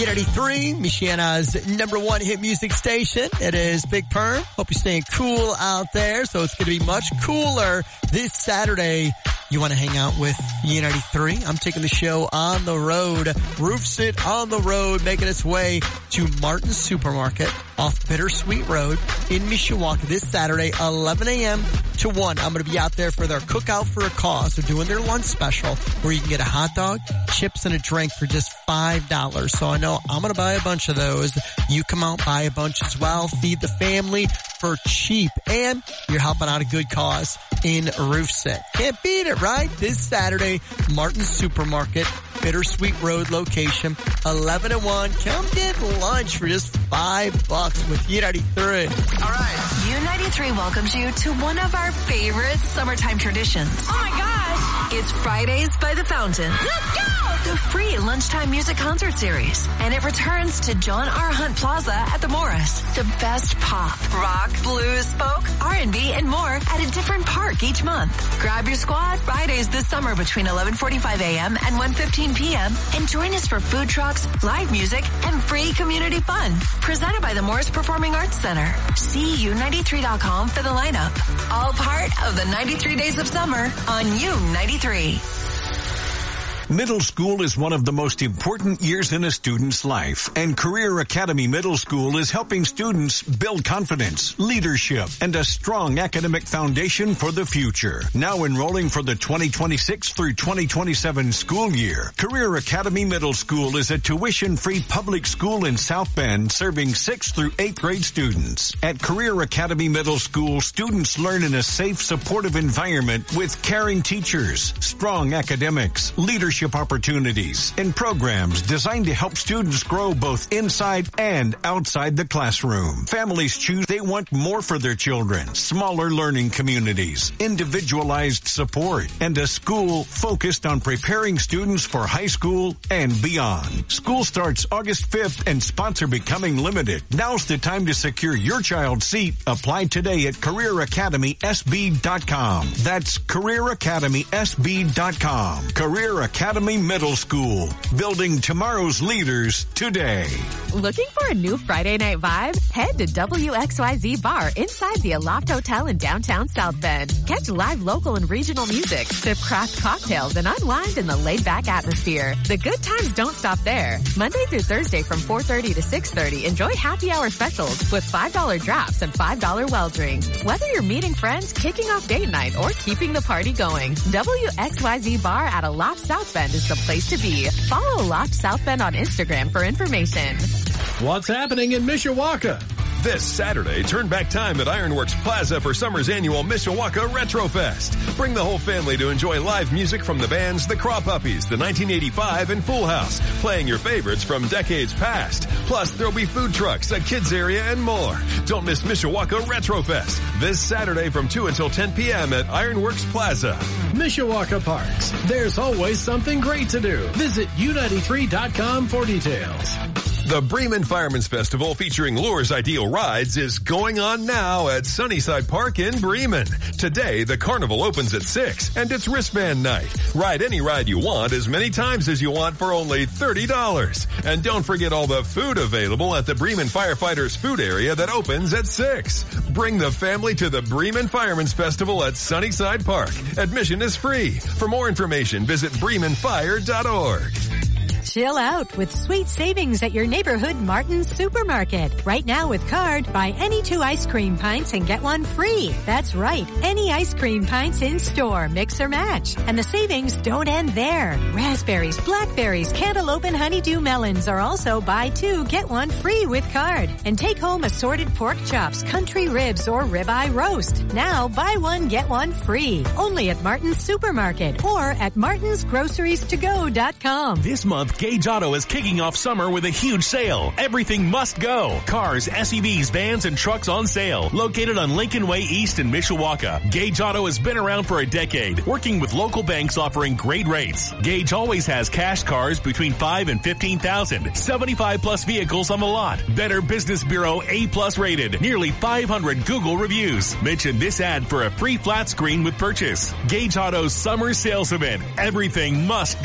U93, Michiana's number one hit music station. It is Big Perm. Hope you're staying cool out there. So it's going to be much cooler this Saturday. You want to hang out with U93? I'm taking the show on the road. Roof Sit on the road, making its way to Martin's Supermarket off Bittersweet Road in Mishawaka this Saturday, 11 a.m. to 1. I'm going to be out there for their Cookout for a Cause. They're doing their lunch special where you can get a hot dog, chips, and a drink for just $5. So I know I'm going to buy a bunch of those. You come out, buy a bunch as well. Feed the family for cheap. And you're helping out a good cause in Roof Sit. Can't beat it, right? This Saturday, Martin's Supermarket, Bittersweet Road location, 11 and 1. Come get lunch for just $5 with U93. All right. U93 welcomes you to one of our favorite summertime traditions. Oh my gosh. It's Fridays by the Fountain. Let's go! The free lunchtime music concert series. And it returns to John R. Hunt Plaza at the Morris. The best pop, rock, blues, folk, R&B, and more at a different park each month. Grab your squad Fridays this summer between 11:45 a.m. and 1:15 p.m. and join us for food trucks, live music, and free community fun. Presented by the Morris Performing Arts Center. See U93.com for the lineup. All part of the 93 Days of Summer on U93. Middle school is one of the most important years in a student's life, and Career Academy Middle School is helping students build confidence, leadership, and a strong academic foundation for the future. Now enrolling for the 2026 through 2027 school year, Career Academy Middle School is a tuition-free public school in South Bend serving 6th through 8th grade students. At Career Academy Middle School, students learn in a safe, supportive environment with caring teachers, strong academics, leadership opportunities, and programs designed to help students grow both inside and outside the classroom. Families choose they want more for their children, smaller learning communities, individualized support, and a school focused on preparing students for high school and beyond. School starts August 5th and spots are becoming limited. Now's the time to secure your child's seat. Apply today at CareerAcademySB.com. That's CareerAcademySB.com. Career Academy Middle School, building tomorrow's leaders today. Looking for a new Friday night vibe? Head to WXYZ Bar inside the Aloft Hotel in downtown South Bend. Catch live local and regional music, sip craft cocktails, and unwind in the laid-back atmosphere. The good times don't stop there. Monday through Thursday from 4:30 to 6:30, enjoy happy hour specials with $5 drafts and $5 well drinks. Whether you're meeting friends, kicking off date night, or keeping the party going, WXYZ Bar at Aloft South Bend is the place to be. Follow Aloft South Bend on Instagram for information. What's happening in Mishawaka? This Saturday, turn back time at Ironworks Plaza for summer's annual Mishawaka Retrofest. Bring the whole family to enjoy live music from the bands The Craw Puppies, the 1985, and Full House, playing your favorites from decades past. Plus, there'll be food trucks, a kids area, and more. Don't miss Mishawaka Retrofest this Saturday from 2 until 10 p.m. at Ironworks Plaza. Mishawaka Parks. There's always something great to do. Visit U93.com for details. The Bremen Fireman's Festival featuring Lure's Ideal Rides is going on now at Sunnyside Park in Bremen. Today, the carnival opens at 6 and it's wristband night. Ride any ride you want as many times as you want for only $30. And don't forget all the food available at the Bremen Firefighters Food Area that opens at 6. Bring the family to the Bremen Fireman's Festival at Sunnyside Park. Admission is free. For more information, visit bremenfire.org. Chill out with sweet savings at your neighborhood Martin's Supermarket. Right now with card, buy any 2 ice cream pints and get 1 free. That's right, any ice cream pints in store, mix or match. And the savings don't end there. Raspberries, blackberries, cantaloupe, and honeydew melons are also buy 2, get 1 free with card. And take home assorted pork chops, country ribs, or ribeye roast. Now buy 1, get 1 free. Only at Martin's Supermarket or at martinsgroceriestogo.com. This month, Gage Auto is kicking off summer with a huge sale. Everything must go. Cars, SUVs, vans, and trucks on sale. Located on Lincoln Way East in Mishawaka. Gage Auto has been around for a decade, working with local banks offering great rates. Gage always has cash cars between $5,000 and $15,000. 75 plus vehicles on the lot. Better Business Bureau A+ rated. Nearly 500 Google reviews. Mention this ad for a free flat screen with purchase. Gage Auto's summer sales event. Everything must go.